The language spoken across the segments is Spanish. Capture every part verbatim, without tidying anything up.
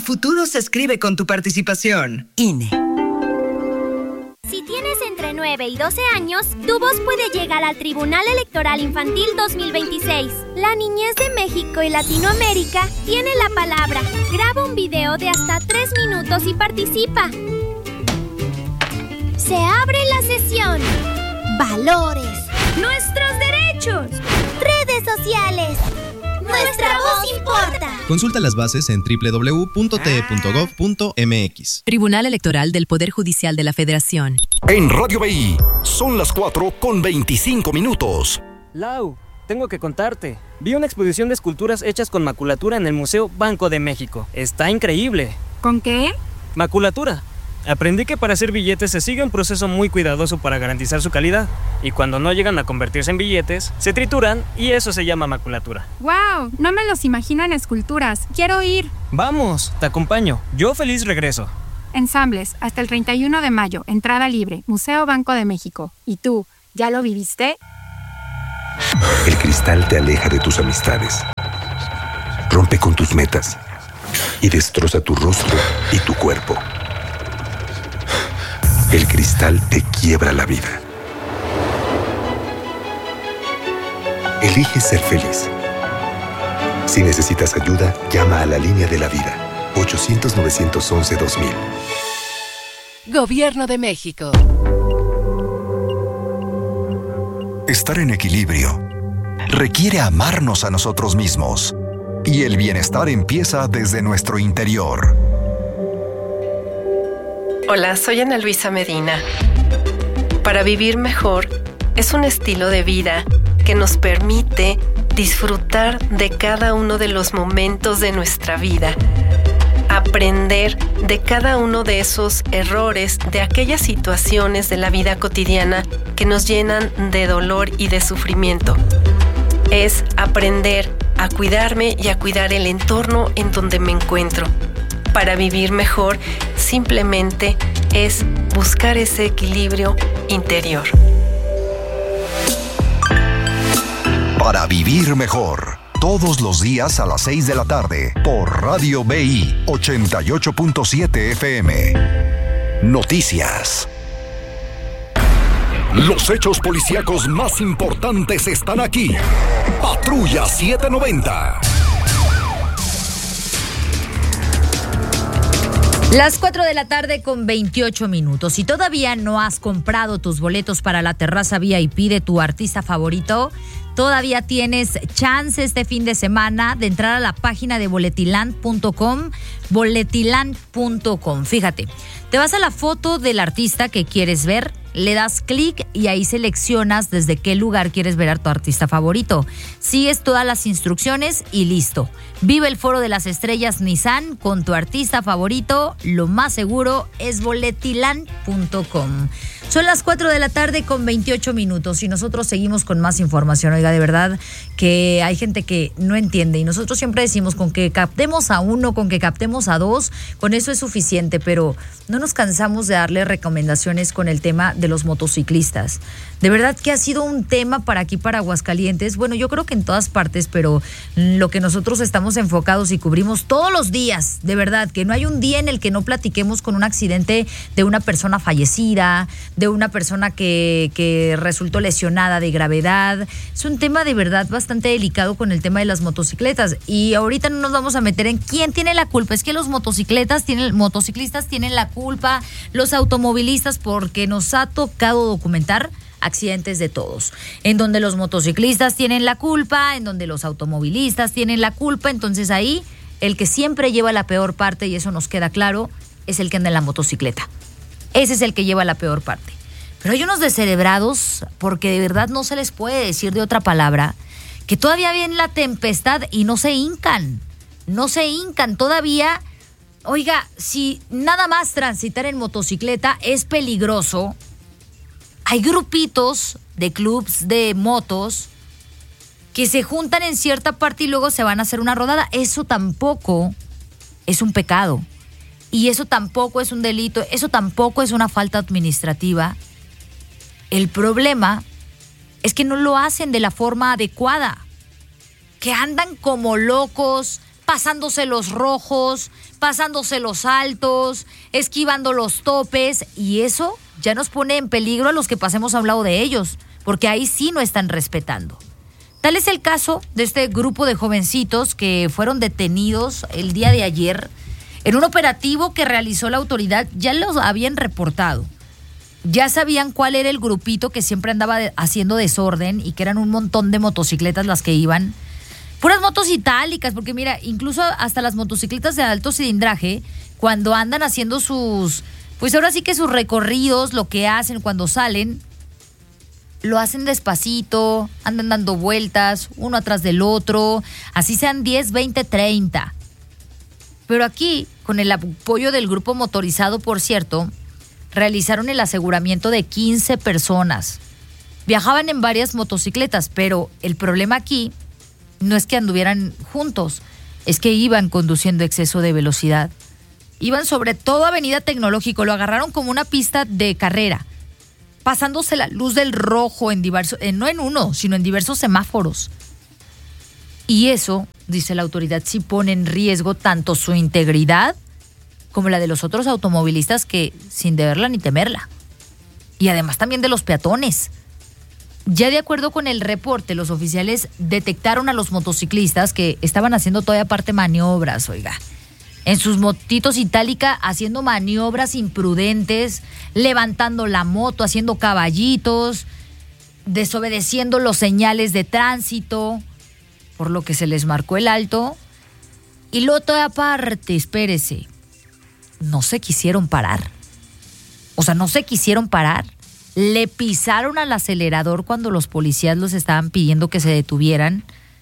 El futuro se escribe con tu participación. I N E. Si tienes entre nueve y doce años, tu voz puede llegar al Tribunal Electoral Infantil dos mil veintiséis. La niñez de México y Latinoamérica tiene la palabra. Graba un video de hasta tres minutos y participa. Se abre la sesión. Valores. Nuestros derechos. Redes sociales. Nuestra voz importa. Consulta las bases en doble u doble u doble u punto t e punto gov punto m x. Tribunal Electoral del Poder Judicial de la Federación. En Radio B I, son las cuatro con veinticinco minutos. Lau, tengo que contarte. Vi una exposición de esculturas hechas con maculatura en el Museo Banco de México. Está increíble. ¿Con qué? Maculatura. Aprendí que para hacer billetes se sigue un proceso muy cuidadoso para garantizar su calidad. Y cuando no llegan a convertirse en billetes, se trituran y eso se llama maculatura. ¡Wow! No me los imagino en esculturas. ¡Quiero ir! Vamos, te acompaño. Yo feliz regreso. Ensambles, hasta el treinta y uno de mayo, entrada libre, Museo Banco de México. ¿Y tú, ya lo viviste? El cristal te aleja de tus amistades, rompe con tus metas y destroza tu rostro y tu cuerpo. El cristal te quiebra la vida. Elige ser feliz. Si necesitas ayuda, llama a la línea de la vida. ochocientos, novecientos once, dos mil. Gobierno de México. Estar en equilibrio requiere amarnos a nosotros mismos. Y el bienestar empieza desde nuestro interior. Hola, soy Ana Luisa Medina. Para vivir mejor es un estilo de vida que nos permite disfrutar de cada uno de los momentos de nuestra vida, aprender de cada uno de esos errores, de aquellas situaciones de la vida cotidiana que nos llenan de dolor y de sufrimiento. Es aprender a cuidarme y a cuidar el entorno en donde me encuentro. Para vivir mejor, simplemente es buscar ese equilibrio interior. Para vivir mejor, todos los días a las seis de la tarde, por Radio B I ochenta y ocho punto siete F M. Noticias. Los hechos policíacos más importantes están aquí. Patrulla setecientos noventa. Las cuatro de la tarde con veintiocho minutos. Si todavía no has comprado tus boletos para la terraza V I P de tu artista favorito, todavía tienes chance este fin de semana de entrar a la página de boletiland punto com, boletiland punto com. Fíjate, te vas a la foto del artista que quieres ver, le das clic y ahí seleccionas desde qué lugar quieres ver a tu artista favorito. Sigues todas las instrucciones y listo. Vive el Foro de las Estrellas Nissan con tu artista favorito. Lo más seguro es boletiland punto com. Son las cuatro de la tarde con veintiocho minutos y nosotros seguimos con más información. Oiga, de verdad que hay gente que no entiende y nosotros siempre decimos con que captemos a uno, con que captemos a dos, con eso es suficiente, pero no nos cansamos de darle recomendaciones con el tema de los motociclistas. De verdad que ha sido un tema para aquí, para Aguascalientes. Bueno, yo creo que en todas partes, pero lo que nosotros estamos enfocados y cubrimos todos los días, de verdad, que no hay un día en el que no platiquemos con un accidente de una persona fallecida, de una persona que, que resultó lesionada de gravedad. Es un tema de verdad bastante delicado con el tema de las motocicletas. Y ahorita no nos vamos a meter en quién tiene la culpa. Es que los motocicletas tienen, motociclistas tienen la culpa, los automovilistas, porque nos ha tocado documentar accidentes de todos, en donde los motociclistas tienen la culpa, en donde los automovilistas tienen la culpa. Entonces ahí el que siempre lleva la peor parte, y eso nos queda claro, es el que anda en la motocicleta. Ese es el que lleva la peor parte. Pero hay unos descerebrados, porque de verdad no se les puede decir de otra palabra, que todavía viene la tempestad y no se hincan, no se hincan todavía. Oiga, si nada más transitar en motocicleta es peligroso, hay grupitos de clubs de motos que se juntan en cierta parte y luego se van a hacer una rodada. Eso tampoco es un pecado. Y eso tampoco es un delito. Eso tampoco es una falta administrativa. El problema es que no lo hacen de la forma adecuada. Que andan como locos, pasándose los rojos, pasándose los altos, esquivando los topes, y eso ya nos pone en peligro a los que pasemos a un lado de ellos, porque ahí sí no están respetando. Tal es el caso de este grupo de jovencitos que fueron detenidos el día de ayer en un operativo que realizó la autoridad. Ya los habían reportado. Ya sabían cuál era el grupito que siempre andaba de, haciendo desorden, y que eran un montón de motocicletas las que iban. Puras motos itálicas, porque mira, incluso hasta las motocicletas de alto cilindraje, cuando andan haciendo sus, pues ahora sí que sus recorridos, lo que hacen cuando salen, lo hacen despacito, andan dando vueltas, uno atrás del otro, así sean diez, veinte, treinta. Pero aquí, con el apoyo del grupo motorizado, por cierto, realizaron el aseguramiento de quince personas. Viajaban en varias motocicletas, pero el problema aquí no es que anduvieran juntos, es que iban conduciendo a exceso de velocidad. Iban sobre todo Avenida Tecnológico, lo agarraron como una pista de carrera, pasándose la luz del rojo en diversos, eh, no en uno, sino en diversos semáforos. Y eso, dice la autoridad, sí pone en riesgo tanto su integridad como la de los otros automovilistas que sin deberla ni temerla. Y además también de los peatones. Ya de acuerdo con el reporte, los oficiales detectaron a los motociclistas que estaban haciendo todavía aparte maniobras, oiga. En sus motitos itálica, haciendo maniobras imprudentes, levantando la moto, haciendo caballitos, desobedeciendo los señales de tránsito, por lo que se les marcó el alto. Y luego toda aparte, espérese, no se quisieron parar. O sea, no se quisieron parar. Le pisaron al acelerador cuando los policías los estaban pidiendo que se detuvieran,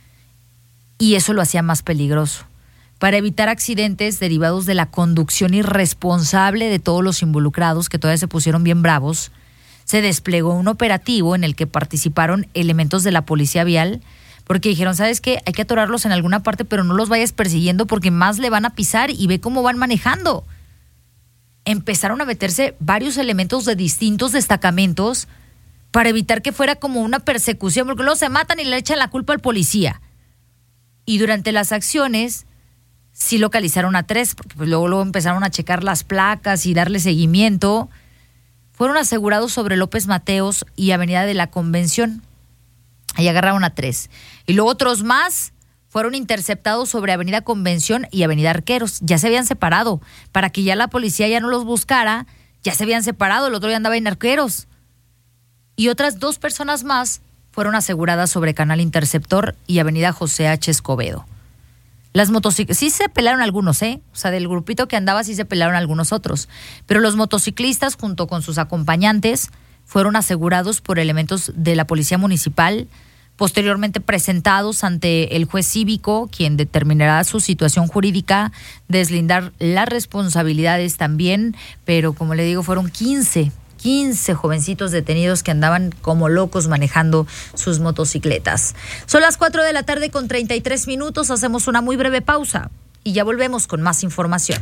y eso lo hacía más peligroso. Para evitar accidentes derivados de la conducción irresponsable de todos los involucrados, que todavía se pusieron bien bravos, se desplegó un operativo en el que participaron elementos de la policía vial, porque dijeron, ¿sabes qué? Hay que atorarlos en alguna parte, pero no los vayas persiguiendo porque más le van a pisar, y ve cómo van manejando. Empezaron a meterse varios elementos de distintos destacamentos para evitar que fuera como una persecución, porque luego se matan y le echan la culpa al policía. Y durante las acciones sí localizaron a tres, porque pues luego, luego empezaron a checar las placas y darle seguimiento. Fueron asegurados sobre López Mateos y Avenida de la Convención. Ahí agarraron a tres. Y luego otros más fueron interceptados sobre Avenida Convención y Avenida Arqueros. Ya se habían separado. Para que ya la policía ya no los buscara, ya se habían separado. El otro ya andaba en Arqueros. Y otras dos personas más fueron aseguradas sobre Canal Interceptor y Avenida José H. Escobedo. Las motociclistas, sí se pelaron algunos, ¿eh? O sea, del grupito que andaba sí se pelaron algunos otros. Pero los motociclistas, junto con sus acompañantes, fueron asegurados por elementos de la Policía Municipal, posteriormente presentados ante el juez cívico, quien determinará su situación jurídica, deslindar las responsabilidades también, pero como le digo, fueron quince, quince jovencitos detenidos que andaban como locos manejando sus motocicletas. Son las cuatro de la tarde con treinta y tres minutos, hacemos una muy breve pausa y ya volvemos con más información.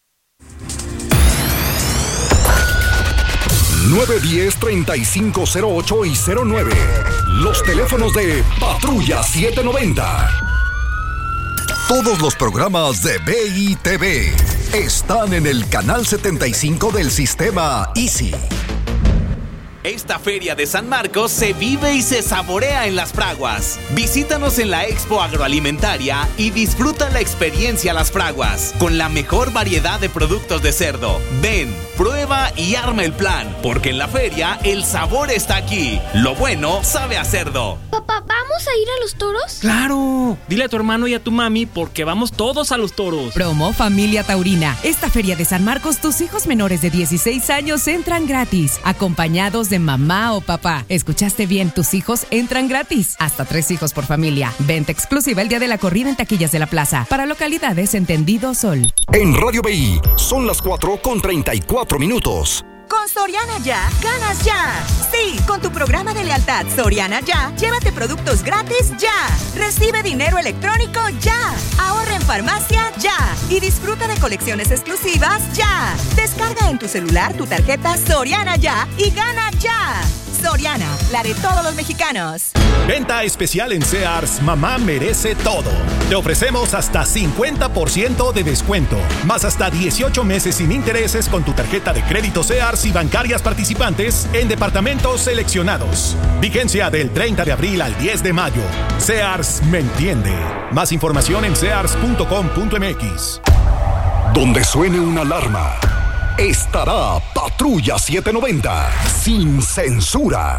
nueve diez, treinta y cinco cero ocho y cero nueve. Los teléfonos de Patrulla setecientos noventa. Todos los programas de B I T V están en el canal setenta y cinco del sistema Easy. Esta feria de San Marcos se vive y se saborea en Las Fraguas. Visítanos en la Expo Agroalimentaria y disfruta la experiencia Las Fraguas, con la mejor variedad de productos de cerdo. Ven, prueba y arma el plan, porque en la feria el sabor está aquí. Lo bueno sabe a cerdo. Papá, ¿vamos a ir a los toros? ¡Claro! Dile a tu hermano y a tu mami porque vamos todos a los toros. Promo Familia Taurina. Esta feria de San Marcos, tus hijos menores de dieciséis años entran gratis, acompañados de mamá o papá. ¿Escuchaste bien? Tus hijos entran gratis. Hasta tres hijos por familia. Venta exclusiva el día de la corrida en taquillas de la plaza. Para localidades Entendido Sol. En Radio B I son las cuatro con treinta y cuatro minutos. Con Soriana Ya, ganas ya. Sí, con tu programa de lealtad Soriana Ya, llévate productos gratis ya. Recibe dinero electrónico ya. Ahorra en farmacia ya. Y disfruta de colecciones exclusivas ya. Descarga en tu celular tu tarjeta Soriana Ya y gana ya. Soriana, la de todos los mexicanos. Venta especial en Sears, mamá merece todo. Te ofrecemos hasta cincuenta por ciento de descuento, más hasta dieciocho meses sin intereses con tu tarjeta de crédito Sears y bancarias participantes en departamentos seleccionados. Vigencia del treinta de abril al diez de mayo. Sears me entiende. Más información en sears punto com punto m x. Donde suene una alarma, estará Patrulla setecientos noventa, sin censura.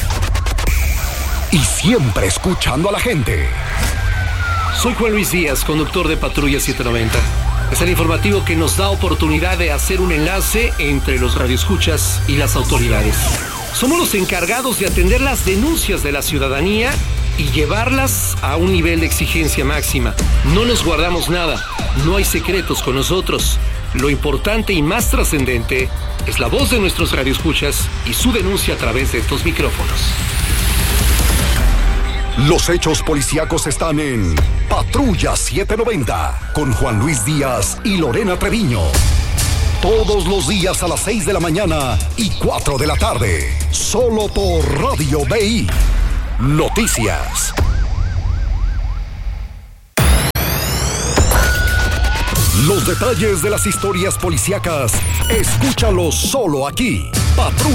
Y siempre escuchando a la gente. Soy Juan Luis Díaz, conductor de Patrulla setecientos noventa. Es el informativo que nos da oportunidad de hacer un enlace entre los radioescuchas y las autoridades. Somos los encargados de atender las denuncias de la ciudadanía y llevarlas a un nivel de exigencia máxima. No nos guardamos nada, no hay secretos con nosotros. Lo importante y más trascendente es la voz de nuestros radioescuchas y su denuncia a través de estos micrófonos. Los hechos policíacos están en Patrulla setecientos noventa con Juan Luis Díaz y Lorena Treviño. Todos los días a las seis de la mañana y cuatro de la tarde. Solo por Radio B I. Noticias. Los detalles de las historias policíacas, escúchalos solo aquí. Patrulla